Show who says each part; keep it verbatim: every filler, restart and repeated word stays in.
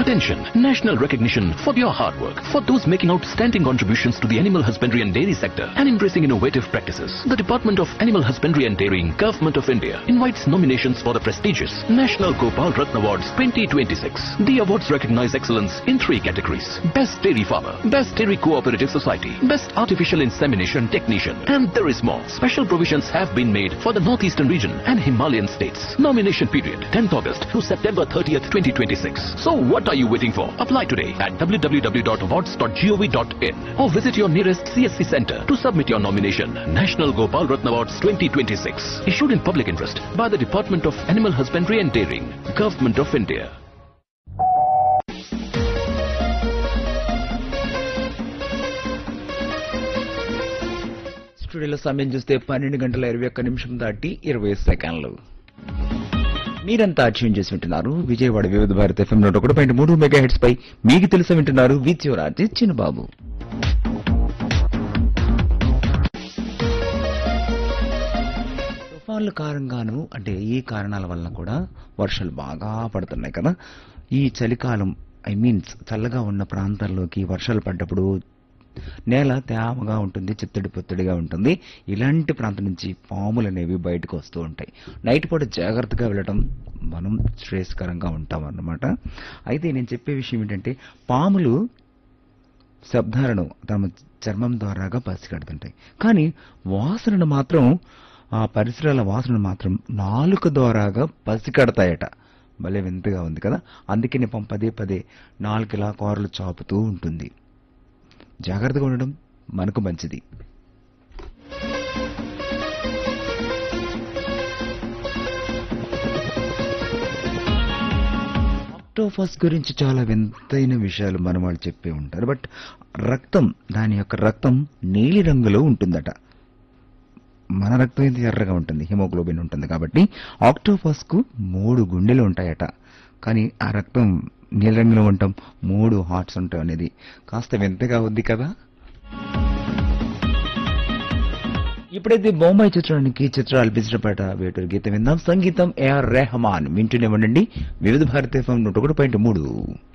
Speaker 1: Attention! National recognition for your hard work. For those making outstanding contributions to the animal husbandry and dairy sector and embracing innovative practices, the Department of Animal Husbandry and Dairying, Government of India invites nominations for the prestigious National Gopal Ratna Awards twenty twenty-six. The awards recognize excellence in three categories: Best Dairy Farmer, Best Dairy Cooperative Society, Best Artificial Insemination Technician, and there is more. Special provisions have been made for the Northeastern region and Himalayan states. Nomination period tenth August to September thirtieth, twenty twenty-six. So what are you waiting for? Apply today at w w w dot awards dot gov dot in or visit your nearest C S C center to submit your nomination. National Gopal Ratna Awards twenty twenty-six. Issued in public interest by the Department of Animal Husbandry and Dairying, Government of India.
Speaker 2: స్టూడియోలో సమయం చూస్తే పన్నెండు గంటల ఇరవై ఒక్క నిమిషం దాటి ఇరవై సెకండ్లు. మీరంతా ట్యూన్ చేసి వింటున్నారు విజయవాడ వివిధ భారత ఎఫ్ఎం నూట ఒకటి పాయింట్ మూడు మెగా హెడ్స్ పై. మీకు తెలిసి వింటున్నారు విద్యురాజు చిన్నబాబు. తుఫాన్ల కారణంగాను అంటే ఈ కారణాల వలన కూడా వర్షాలు బాగా పడుతున్నాయి కదా. ఈ చలికాలం ఐ మీన్స్ చల్లగా ఉన్న ప్రాంతాల్లోకి వర్షాలు పడ్డప్పుడు నేల తేమగా ఉంటుంది, చిత్తడి పొత్తడిగా ఉంటుంది. ఇలాంటి ప్రాంతం నుంచి పాములు అనేవి బయటకు వస్తూ ఉంటాయి. నైట్ పూట జాగ్రత్తగా వెళ్ళడం మనం శ్రేయస్కరంగా ఉంటాం అన్నమాట. అయితే నేను చెప్పే విషయం ఏంటంటే, పాములు శబ్దాలను తమ చర్మం ద్వారాగా పసిగడుతుంటాయి, కానీ వాసనను మాత్రం ఆ పరిసరాల వాసనను మాత్రం నాలుక ద్వారాగా పసిగడతాయట. భలే వింతగా ఉంది కదా. అందుకే నేను పదే పదే నాలుకలా కూరలు చాపుతూ ఉంటుంది. జాగ్రత్తగా ఉండడం మనకు మంచిది. ఆక్టోపస్ గురించి చాలా వింతైన విషయాలు మన వాళ్ళు చెప్పే ఉంటారు. బట్ రక్తం, దాని యొక్క రక్తం నీలి రంగులో ఉంటుందట. మన రక్తం అయితే ఎర్రగా ఉంటుంది, హిమోగ్లోబిన్ ఉంటుంది. కాబట్టి ఆక్టోపస్ కు మూడు గుండెలు ఉంటాయట, కానీ ఆ రక్తం నీల రంగులో ఉంటాం, మూడు హార్ట్స్ ఉంటాయి అనేది కాస్త వింతగా ఉంది కదా. ఇప్పుడైతే బొంబాయి చిత్రానికి చిత్రాలు ఆలపించిన పాట వేటూరు గీతం విందాం. సంగీతం ఏఆర్ రెహమాన్. వింటూనే ఉండండి వివిధ భారత ఎఫ్ఎం నూట ఒకటి పాయింట్ మూడు.